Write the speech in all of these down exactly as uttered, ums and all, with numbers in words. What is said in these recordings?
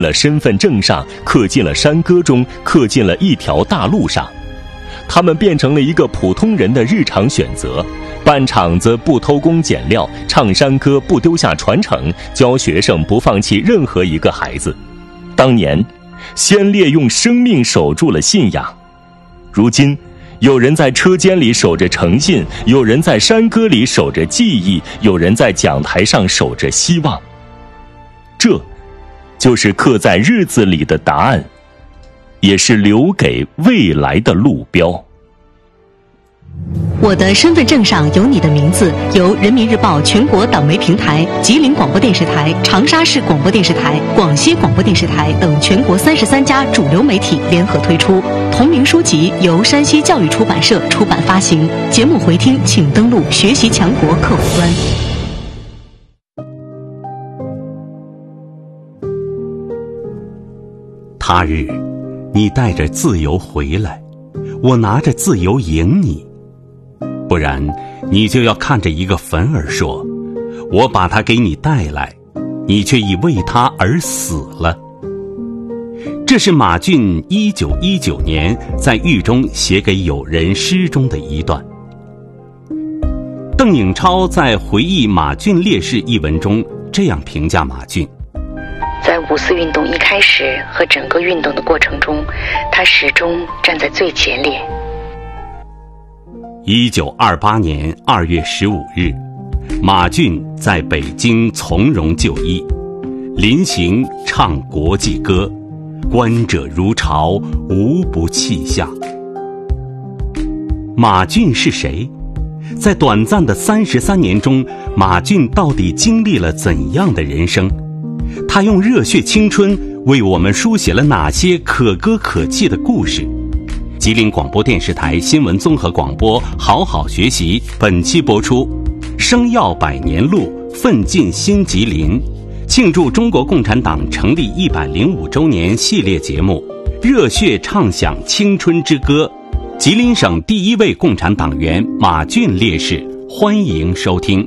了身份证上，刻进了山歌中，刻进了一条大路上。他们变成了一个普通人的日常选择，办厂子不偷工减料，唱山歌不丢下传承，教学生不放弃任何一个孩子。当年先烈用生命守住了信仰，如今有人在车间里守着诚信，有人在山歌里守着记忆，有人在讲台上守着希望。这就是刻在日子里的答案，也是留给未来的路标。 我的身份证上有你的名字，由人民日报全国党媒平台、吉林广播电视台、长沙市广播电视台、广西广播电视台等全国三十三家主流媒体联合推出。同名书籍由山西教育出版社出版发行。节目回听请登录学习强国客户端。 他日，你带着自由回来，我拿着自由迎你。不然，你就要看着一个坟儿说，我把它给你带来，你却已为它而死了。这是马俊一九一九年在狱中写给友人诗中的一段。邓颖超在回忆马俊烈士一文中这样评价马俊： 在五四运动一开始和整个运动的过程中，他始终站在最前列。 一九二八年二月十五日，马俊在北京从容就医，临行唱国际歌，观者如潮，无不泣下。马俊是谁？在短暂的三十三年中，马俊到底经历了怎样的人生？他用热血青春为我们书写了哪些可歌可泣的故事？吉林广播电视台新闻综合广播好好学习本期播出生耀百年路，奋进新吉林，庆祝中国共产党成立一百零五周年系列节目，热血唱响青春之歌，吉林省第一位共产党员马俊烈士，欢迎收听。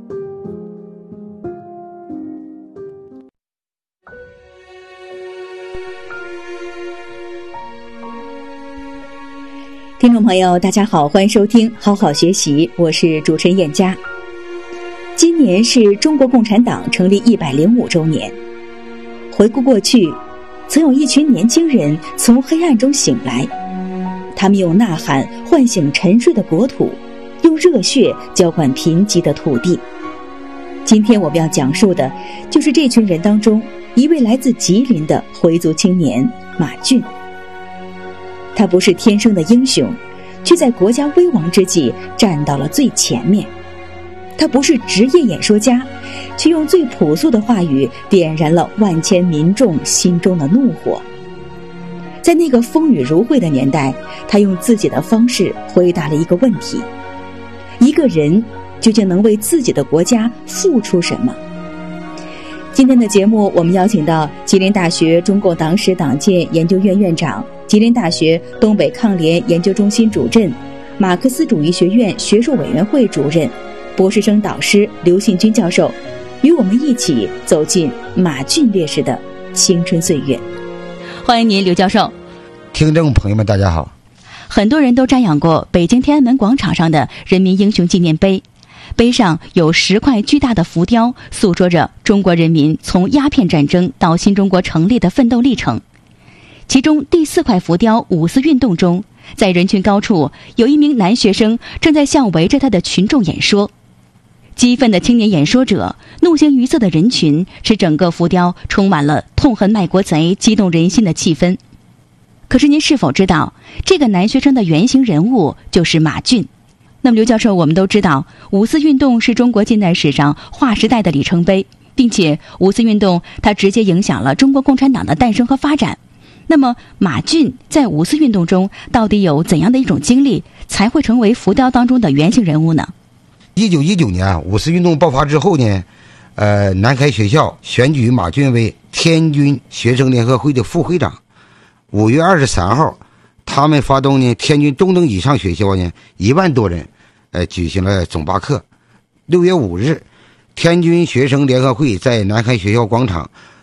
听众朋友大家好，欢迎收听好好学习，我是主持人燕佳。今年是中国共产党成立一百零五周年，回顾过去，曾有一群年轻人从黑暗中醒来，他们用呐喊唤醒沉睡的国土，用热血浇灌贫瘠的土地。今天我们要讲述的就是这群人当中一位来自吉林的回族青年马俊。他不是天生的英雄，却在国家危亡之际站到了最前面。他不是职业演说家，却用最朴素的话语点燃了万千民众心中的怒火。在那个风雨如晦的年代，他用自己的方式回答了一个问题：一个人究竟能为自己的国家付出什么？今天的节目，我们邀请到吉林大学中共党史党建研究院院长、吉林大学东北抗联研究中心主任、马克思主义学院学术委员会主任、博士生导师刘信军教授，与我们一起走进马俊烈士的青春岁月。 欢迎您，刘教授。 听众朋友们大家好。 很多人都瞻仰过北京天安门广场上的人民英雄纪念碑，碑上有十块巨大的浮雕，诉说着中国人民从鸦片战争到新中国成立的奋斗历程。其中第四块浮雕五四运动中，在人群高处有一名男学生正在向围着他的群众演说。激愤的青年演说者，怒形于色的人群，使整个浮雕充满了痛恨卖国贼、激动人心的气氛。可是您是否知道，这个男学生的原型人物就是马俊？那么刘教授，我们都知道五四运动是中国近代史上划时代的里程碑，并且五四运动它直接影响了中国共产党的诞生和发展。那么马俊在五四运动中到底有怎样的一种经历，才会成为浮雕当中的原型人物呢？ 一九一九年五四运动爆发之后呢，呃，南开学校选举马俊为天军学生联合会的副会长。五月二十三号，他们发动呢天军中等以上学校呢一万多人，呃，举行了总罢课。六月五日，天军学生联合会在南开学校广场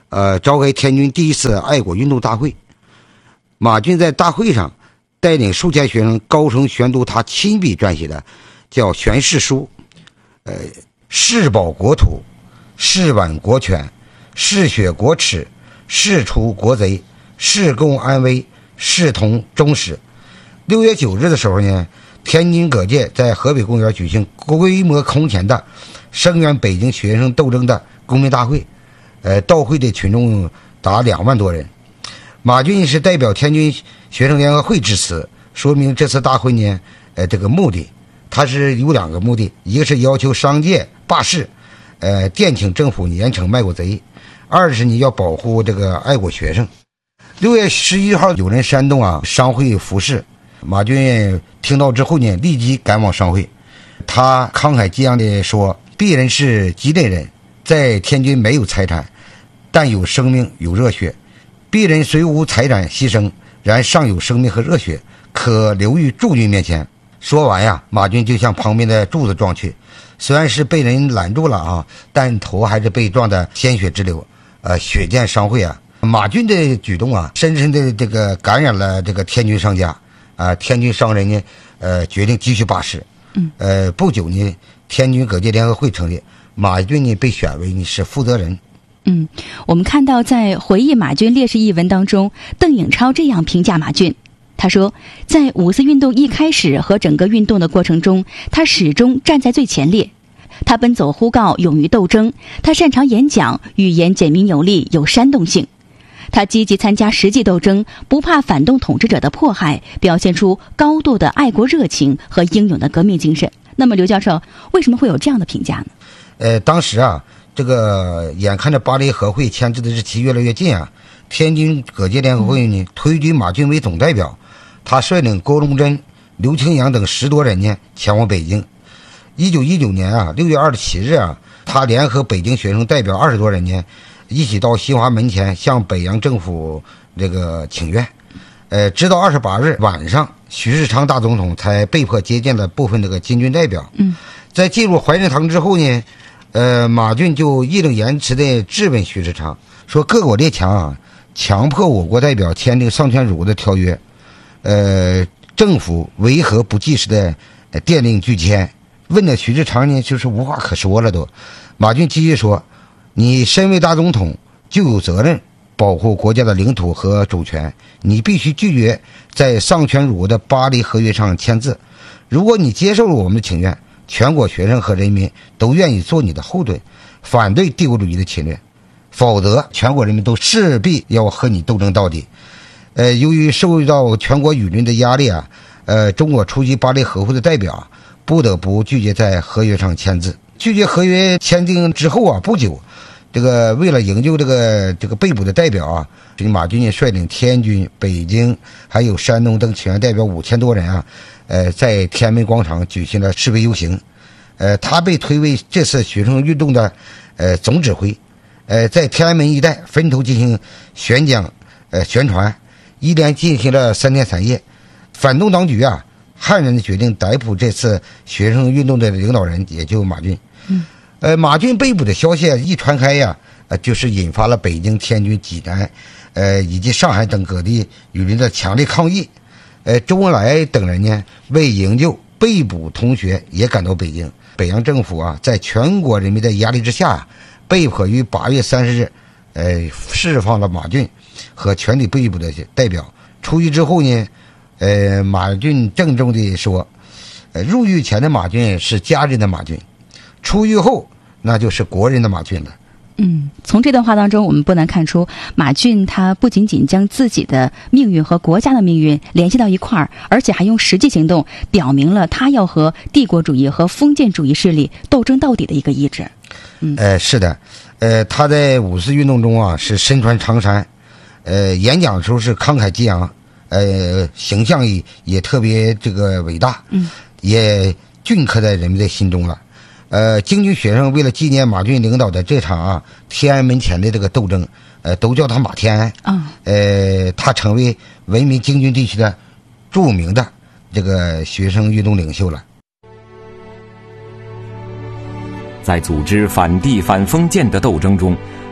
呃，召开天津第一次爱国运动大会。马俊在大会上带领数千学生高声宣读他亲笔撰写的叫宣誓书，呃，誓保国土，誓挽国权，誓雪国耻，誓除国贼，誓共安危，誓同忠实。六月九日的时候呢，天津各界在河北公园举行规模空前的声援北京学生斗争的公民大会，呃，到会的群众达两万多人。马俊是代表天津学生联合会致辞，说明这次大会呢，呃，这个目的，他是有两个目的，一个是要求商界罢市，呃，电请政府严惩卖国贼；二是你要保护这个爱国学生。六月十一号，有人煽动啊商会浮事，马俊听到之后呢，立即赶往商会。他慷慨激昂地说：“鄙人是吉林人，在天津没有财产，但有生命，有热血。鄙人虽无财产牺牲，然尚有生命和热血，可留于驻军面前。”说完呀，马俊就向旁边的柱子撞去，虽然是被人拦住了啊，但头还是被撞得鲜血直流，呃，血溅商会啊。马俊的举动啊，深深的这个感染了这个天津商家啊、呃，天津商人呢，呃，决定继续罢市。嗯，呃，不久呢，天津各界联合会成立，马俊呢被选为呢是负责人。 嗯，我们看到在回忆马俊烈士一文当中，邓颖超这样评价马俊。他说，在五四运动一开始和整个运动的过程中，他始终站在最前列。他奔走呼告，勇于斗争。他擅长演讲，语言简明有力，有煽动性。他积极参加实际斗争，不怕反动统治者的迫害，表现出高度的爱国热情和英勇的革命精神。那么，刘教授，为什么会有这样的评价呢？ 呃，当时啊，这个眼看着巴黎和会签字的日期越来越近啊，天津各界联合会呢推举马俊为总代表，他率领郭荣臻、刘清扬等十多人呢前往北京。一九一九年啊，六月二十七日啊，他联合北京学生代表二十多人呢，一起到新华门前向北洋政府这个请愿。呃，直到二十八日晚上，徐世昌大总统才被迫接见了部分这个金军代表。嗯，在进入怀仁堂之后呢，呃，马俊就义正言辞地质问徐世昌，说各国列强啊，强迫我国代表签订丧权辱国的条约，呃，政府为何不及时的电令拒签？问了徐世昌呢，就是无话可说了都。马俊继续说，你身为大总统，就有责任保护国家的领土和主权，你必须拒绝在丧权辱国的巴黎合约上签字。如果你接受了我们的请愿，全国学生和人民都愿意做你的后盾，反对帝国主义的侵略，否则全国人民都势必要和你斗争到底。呃，由于受到全国舆论的压力啊，呃，中国出席巴黎和会的代表不得不拒绝在合约上签字。拒绝合约签订之后啊，不久，这个为了营救这个这个被捕的代表啊，马俊率领天津、北京还有山东等请愿代表五千多人啊，呃，在天安门广场举行了示威游行。呃，他被推为这次学生运动的呃总指挥，呃，在天安门一带分头进行宣讲、呃宣传，一连进行了三天三夜。反动当局啊，悍然的决定逮捕这次学生运动的领导人，也就马俊。嗯，呃，马俊被捕的消息一传开呀，呃，就是引发了北京、天津、济南，呃，以及上海等各地舆论的强烈抗议。呃，周恩来等人呢，为营救被捕同学也赶到北京。北洋政府啊，在全国人民的压力之下，被迫于八月三十日，呃，释放了马俊和全体被捕的代表。出狱之后呢，呃，马俊郑重地说，呃，入狱前的马俊是家人的马俊，出狱后那就是国人的马俊了。 嗯，从这段话当中，我们不难看出，马俊他不仅仅将自己的命运和国家的命运联系到一块儿，而且还用实际行动表明了他要和帝国主义和封建主义势力斗争到底的一个意志。嗯， 呃，是的，呃，他在五四运动中啊是身穿长衫，呃，演讲的时候是慷慨激昂，呃，形象也也特别这个伟大，嗯，也镌刻在人们的心中了。呃，京军学生为了纪念马俊领导的这场啊天安门前的这个斗争，呃，都叫他马天安。啊、嗯，呃，他成为闻名京津地区的著名的这个学生运动领袖了。 在组织反帝反封建的斗争中，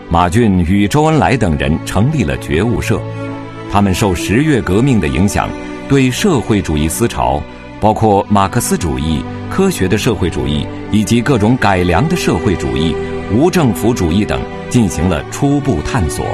马俊与周恩来等人成立了觉悟社。他们受十月革命的影响，对社会主义思潮，包括马克思主义、科学的社会主义以及各种改良的社会主义、无政府主义等进行了初步探索。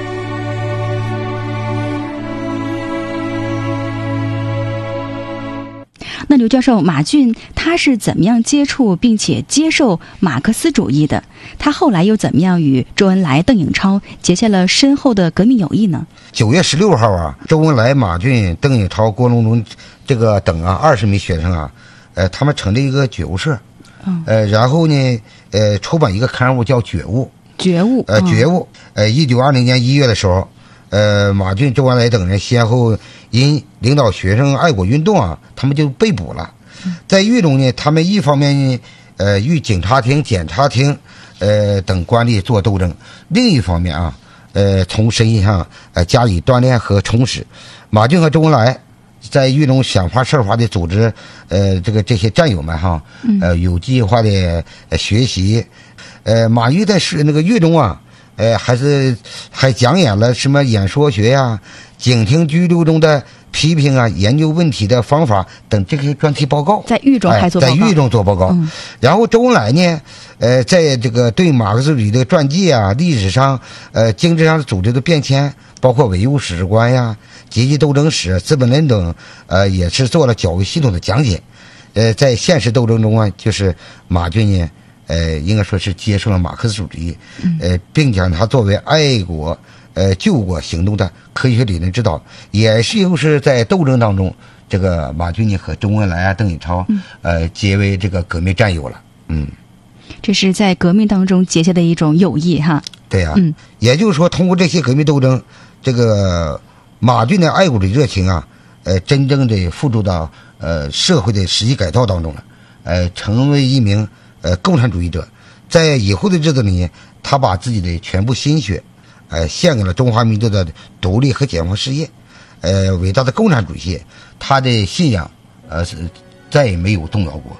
那刘教授，马俊他是怎么样接触并且接受马克思主义的？他后来又怎么样与周恩来、邓颖超结下了深厚的革命友谊呢？ 九月十六号啊，周恩来、马俊、邓颖超、郭荣宗这个等啊二十名学生啊，呃，他们成立一个觉悟社，嗯、呃，然后呢，呃，出版一个刊物叫《觉悟》， 觉悟， 呃，觉悟，呃，一九二零年一月的时候。呃，马俊、周恩来等人先后因领导学生爱国运动啊，他们就被捕了。在狱中呢，他们一方面呢，呃，与警察厅、检察厅，呃等官吏做斗争；另一方面啊，呃，从身心上呃加以锻炼和充实。马俊和周恩来在狱中想方设法的组织，呃，这个这些战友们哈，呃，有计划的、呃、学习。呃，马玉在是那个狱中啊。呃，还是还讲演了什么演说学呀、警庭拘留中的批评啊、研究问题的方法等这些专题报告， 在狱中还做报告， 哎、在狱中做报告。嗯、然后周恩来呢，呃，在这个对马克思主义的传记啊、历史上、呃，经济上组织的变迁，包括唯物史观呀、阶级斗争史、资本论等，呃，也是做了较为系统的讲解。呃，在现实斗争中啊，就是马俊呢。呃，应该说是接受了马克思主义，呃，并将它作为爱国、呃救国行动的科学理论指导，也是又是在斗争当中，这个马俊呢和周恩来啊、邓颖超，呃，结为这个革命战友了。嗯， 这是在革命当中结下的一种友谊哈。 对呀、啊，嗯，也就是说，通过这些革命斗争，这个马俊的爱国的热情啊，呃，真正的付诸到呃社会的实际改造当中了，呃，成为一名。呃，共产主义者，在以后的日子里，他把自己的全部心血，呃，献给了中华民族的独立和解放事业，呃，伟大的共产主义，他的信仰，呃，是再也没有动摇过。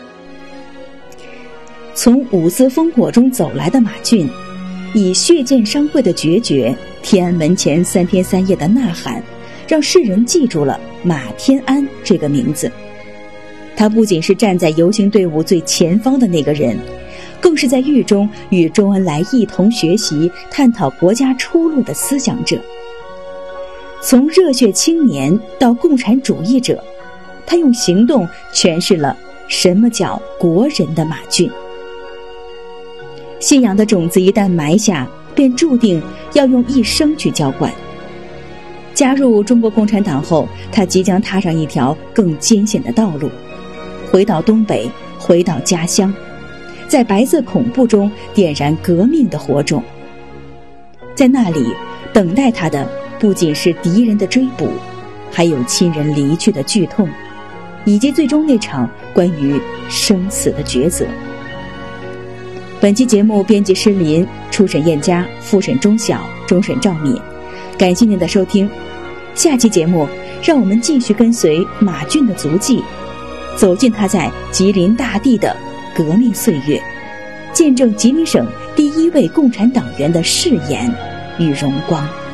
从五四烽火中走来的马俊，以血溅商会的决绝、天安门前三天三夜的呐喊，让世人记住了马天安这个名字。他不仅是站在游行队伍最前方的那个人，更是在狱中与周恩来一同学习、探讨国家出路的思想者。从热血青年到共产主义者，他用行动诠释了什么叫国人的马俊。信仰的种子一旦埋下，便注定要用一生去浇灌。加入中国共产党后，他即将踏上一条更艰险的道路。回到东北，回到家乡，在白色恐怖中点燃革命的火种。在那里，等待他的不仅是敌人的追捕，还有亲人离去的剧痛，以及最终那场关于生死的抉择。本期节目编辑施林，初审燕佳，复审钟晓，终审赵敏。感谢您的收听，下期节目让我们继续跟随马俊的足迹，走进他在吉林大地的革命岁月，见证吉林省第一位共产党员的誓言与荣光。